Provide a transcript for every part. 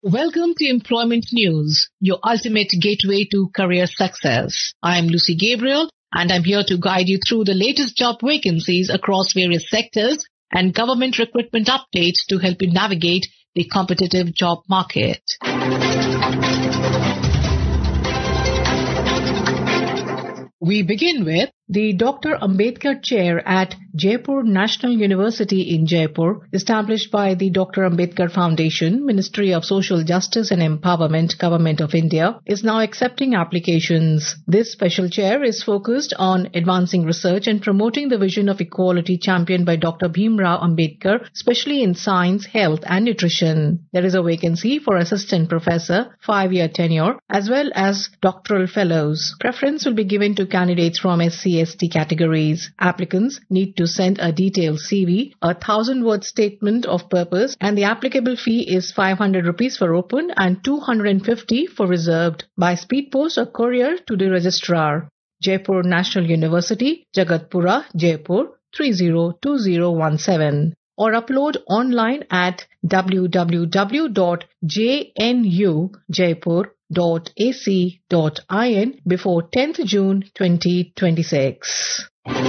Welcome to Employment News, your ultimate gateway to career success. I'm Lucy Gabriel, and I'm here to guide you through the latest job vacancies across various sectors and government recruitment updates to help you navigate the competitive job market. We begin with the Dr. Ambedkar Chair at Jaipur National University in Jaipur, established by the Dr. Ambedkar Foundation, Ministry of Social Justice and Empowerment, Government of India, is now accepting applications. This special chair is focused on advancing research and promoting the vision of equality championed by Dr. Bhimrao Ambedkar, especially in science, health and nutrition. There is a vacancy for assistant professor, 5-year tenure, as well as doctoral fellows. Preference will be given to candidates from SC/ST categories. Applicants need to send a detailed CV, a 1,000-word statement of purpose, and the applicable fee is 500 rupees for open and 250 for reserved, by speed post or courier to the registrar. Jaipur National University, Jagatpura, Jaipur 302017, or upload online at www.jnujaipur.ac.in before 10th June 2026.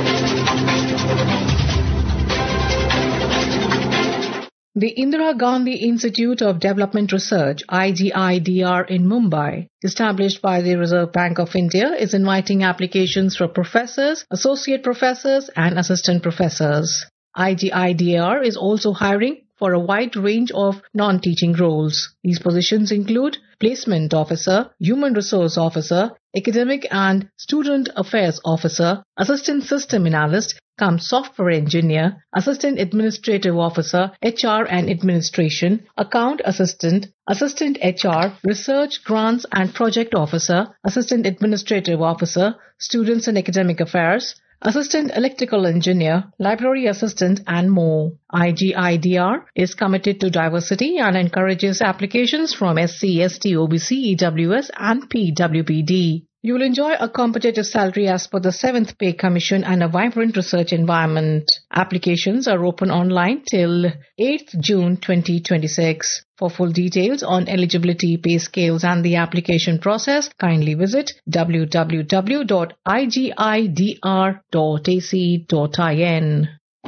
The Indira Gandhi Institute of Development Research, IGIDR in Mumbai, established by the Reserve Bank of India, is inviting applications for professors, associate professors and assistant professors. IGIDR is also hiring for a wide range of non-teaching roles. These positions include Placement Officer, Human Resource Officer, Academic and Student Affairs Officer, Assistant System Analyst, Software Engineer, Assistant Administrative Officer, HR and Administration, Account Assistant, Assistant HR, Research, Grants and Project Officer, Assistant Administrative Officer, Students and Academic Affairs, Assistant Electrical Engineer, Library Assistant and more. IGIDR is committed to diversity and encourages applications from SC, ST, OBC, EWS and PWBD. You will enjoy a competitive salary as per the 7th Pay Commission and a vibrant research environment. Applications are open online till 8th June 2026. For full details on eligibility, pay scales and the application process, kindly visit www.igidr.ac.in.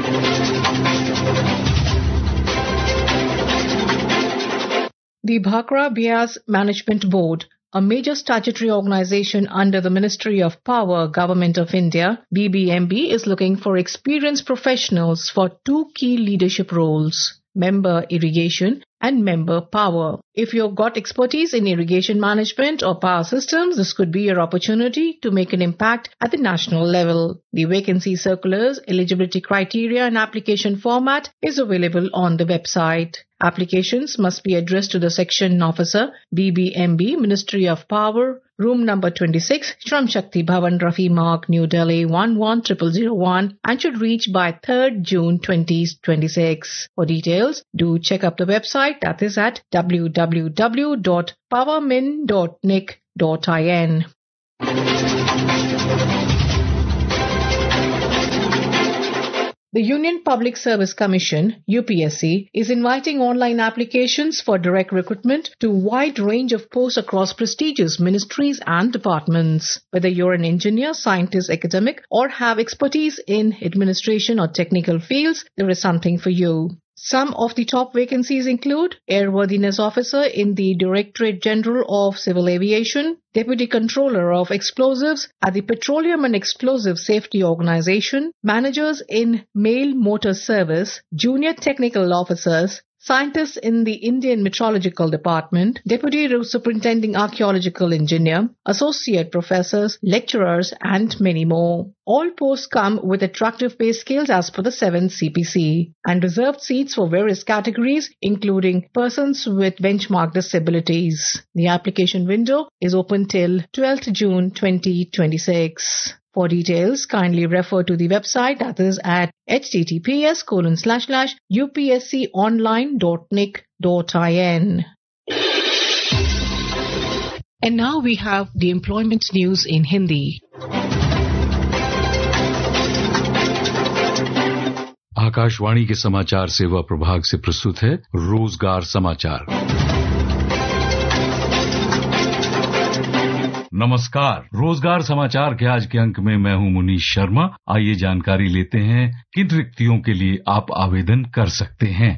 The Bhakra Bias Management Board, a major statutory organization under the Ministry of Power, Government of India, BBMB, is looking for experienced professionals for 2 key leadership roles: Member Irrigation and Member Power. If you've got expertise in irrigation management or power systems, this could be your opportunity to make an impact at the national level. The vacancy circulars, eligibility criteria and application format is available on the website. Applications must be addressed to the Section Officer, BBMB, Ministry of Power, room number 26, Shram Shakti Bhavan, Rafi Marg, New Delhi 110001, and should reach by 3rd June 2026. For details, do check up the website, that is at www.powermin.nic.in. The Union Public Service Commission, UPSC, is inviting online applications for direct recruitment to a wide range of posts across prestigious ministries and departments. Whether you're an engineer, scientist, academic, or have expertise in administration or technical fields, there is something for you. Some of the top vacancies include Airworthiness Officer in the Directorate General of Civil Aviation, Deputy Controller of Explosives at the Petroleum and Explosive Safety Organization, Managers in Mail Motor Service, Junior Technical Officers, Scientists in the Indian Meteorological Department, Deputy Superintending Archaeological Engineer, Associate Professors, Lecturers and many more. All posts come with attractive pay scales as per the 7th CPC and reserved seats for various categories including persons with benchmark disabilities. The application window is open till 12th June 2026. For details, kindly refer to the website, that is at https://upsconline.nic.in. And now we have the employment news in Hindi. Akashvani के समाचार सेवा प्रभाग से प्रस्तुत है रोजगार समाचार। नमस्कार। रोजगार समाचार के आज के अंक में मैं हूं मुनीश शर्मा। आइए जानकारी लेते हैं किन रिक्तियों के लिए आप आवेदन कर सकते हैं।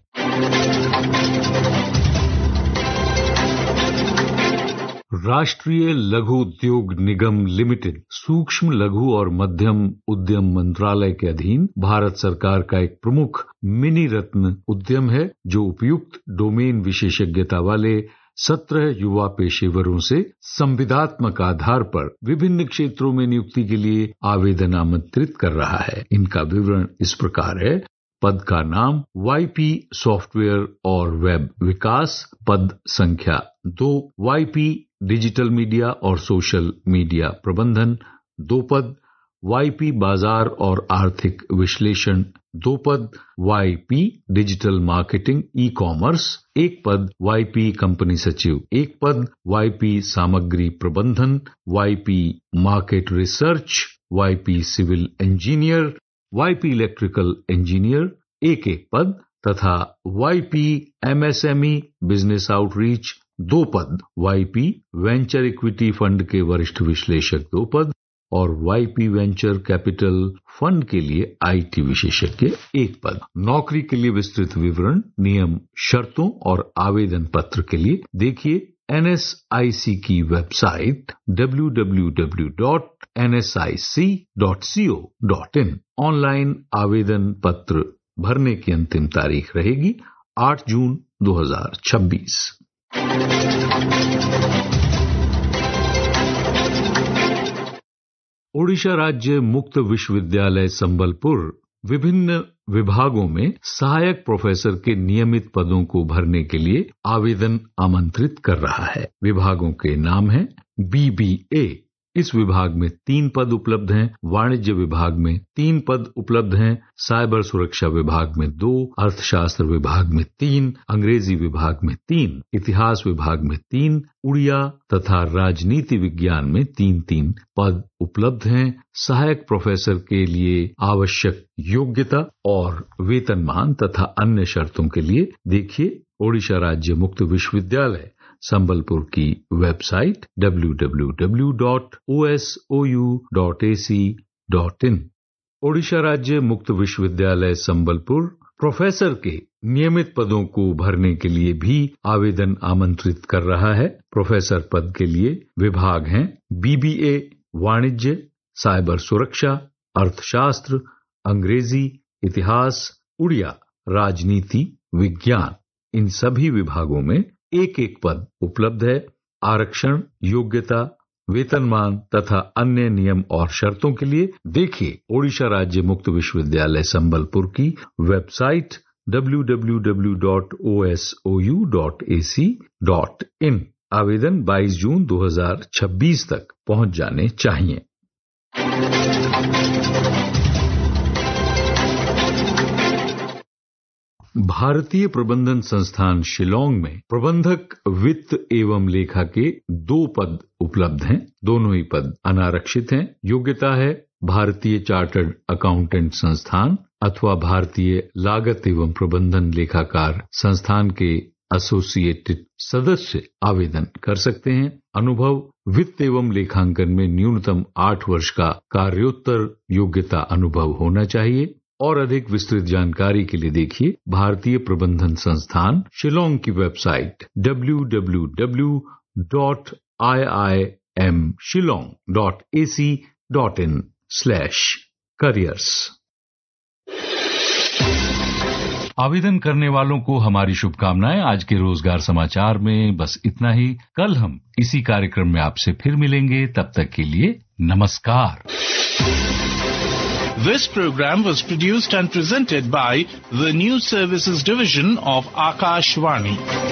राष्ट्रीय लघु उद्योग निगम लिमिटेड सूक्ष्म लघु और मध्यम उद्यम मंत्रालय के अधीन भारत सरकार का एक प्रमुख मिनी रत्न उद्यम है, जो उपयुक्त डोमेन विशेषज्ञता वाले 17 युवा पेशेवरों से संविदात्मक आधार पर विभिन्न क्षेत्रों में नियुक्ति के लिए आवेदन आमंत्रित कर रहा है। इनका विवरण इस प्रकार है। पद का नाम वाईपी सॉफ्टवेयर और वेब विकास, पद संख्या 2 वाईपी डिजिटल मीडिया और सोशल मीडिया प्रबंधन, 2 पद वाईपी बाजार और आर्थिक विश्लेषण, 2 पद YP digital marketing e commerce, 1 पद वाईपी कंपनी सचिव, 1 पद वाईपी सामग्री प्रबंधन, YP market research, YP civil engineer, YP electrical engineer, एक पद तथा वाईपी एमएसएमई बिजनेस आउटरीच 2 पद, वाईपी वेंचर इक्विटी फंड के वरिष्ठ विश्लेषक 2 पद और वाईपी वेंचर कैपिटल फंड के लिए आईटी विशेषज्ञ 1 पद। नौकरी के लिए विस्तृत विवरण, नियम, शर्तों और आवेदन पत्र के लिए देखिए NSIC की वेबसाइट www.nsic.co.in। ऑनलाइन आवेदन पत्र भरने की अंतिम तारीख रहेगी 8 जून 2026। ओडिशा राज्य मुक्त विश्वविद्यालय संबलपुर विभिन्न विभागों में सहायक प्रोफेसर के नियमित पदों को भरने के लिए आवेदन आमंत्रित कर रहा है। विभागों के नाम हैं BBA, इस विभाग में 3 पद उपलब्ध हैं। वाणिज्य विभाग में 3 पद उपलब्ध हैं। साइबर सुरक्षा विभाग में 2, अर्थशास्त्र विभाग में 3, अंग्रेजी विभाग में 3, इतिहास विभाग में 3, उड़िया तथा राजनीति विज्ञान में 3-3 पद उपलब्ध हैं। सहायक प्रोफेसर के लिए आवश्यक योग्यता और वेतनमान तथा अन्य शर्तों के लिए देखिए ओडिशा राज्य मुक्त विश्वविद्यालय संबलपुर की वेबसाइट www.osou.ac.in। ओडिशा राज्य मुक्त विश्वविद्यालय संबलपुर प्रोफेसर के नियमित पदों को भरने के लिए भी आवेदन आमंत्रित कर रहा है। प्रोफेसर पद के लिए विभाग हैं BBA वाणिज्य, साइबर सुरक्षा, अर्थशास्त्र, अंग्रेजी, इतिहास, उड़िया, राजनीति विज्ञान। इन सभी विभागों में 1-1 पद उपलब्ध है। आरक्षण, योग्यता, वेतनमान तथा अन्य नियम और शर्तों के लिए देखिए ओडिशा राज्य मुक्त विश्वविद्यालय संबलपुर की वेबसाइट www.osou.ac.in। आवेदन 22 जून 2026 तक पहुंच जाने चाहिए। भारतीय प्रबंधन संस्थान शिलांग में प्रबंधक वित्त एवं लेखा के 2 पद उपलब्ध हैं। दोनों ही पद अनारक्षित हैं। योग्यता है भारतीय चार्टर्ड अकाउंटेंट संस्थान अथवा भारतीय लागत एवं प्रबंधन लेखाकार संस्थान के एसोसिएटेड सदस्य आवेदन कर सकते हैं। अनुभव वित्त एवं लेखांकन में न्यूनतम 8 वर्ष का कार्योत्तर योग्यता अनुभव होना चाहिए। और अधिक विस्तृत जानकारी के लिए देखिए भारतीय प्रबंधन संस्थान शिलांग की वेबसाइट www.iimshillong.ac.in/careers। आवेदन करने वालों को हमारी शुभकामनाएं। आज के रोजगार समाचार में बस इतना ही। कल हम इसी कार्यक्रम में आपसे फिर मिलेंगे। तब तक के लिए नमस्कार। This program was produced and presented by the News Services Division of Akashvani.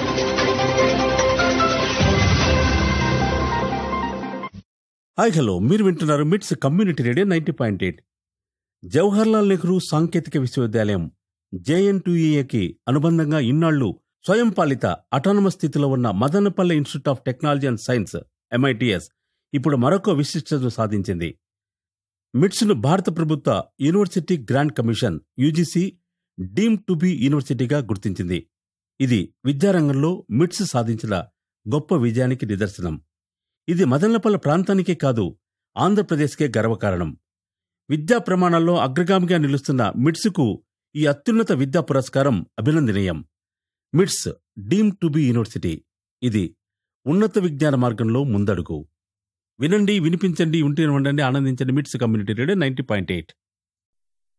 Hi hello, మీరు వింటున్నారు మిట్స్ కమ్యూనిటీ రేడియో 90.8. జవహర్లాల్ నెహ్రూ సాంకేతిక విశ్వవిద్యాలయం JNTUAకి అనుబంధంగా ఇన్నాళ్లు స్వయం పాలిత అటానమస్ స్థితిలో ఉన్న Madanapalle institute of technology and science MITS ఇప్పుడు మరొక విశిష్టతను సాధించింది. మిట్స్ను భారత ప్రభుత్వ university grant commission UGC deemed to be యూనివర్సిటీగా గుర్తించింది. ఇది విద్యారంగంలో మిట్స్ సాధించిన గొప్ప విజయానికి నిదర్శనం. ఇది మదనపల్లె ప్రాంతానికే కాదు, ఆంధ్రప్రదేశ్కే గర్వకారణం. విద్యా ప్రమాణాల్లో అగ్రగామిగా నిలుస్తున్న మిట్స్కు ఈ అత్యున్నత విద్యా పురస్కారం అభినందనీయం. మిట్స్ డీమ్డ్ టు బి యూనివర్సిటీ. ఇది ఉన్నత విజ్ఞాన మార్గంలో ముందడుగు. వినండి, వినిపించండి, ఉంటూనే ఉండండి, ఆనందించండి. మిట్స్ కమ్యూనిటీ రేడియో 90.8.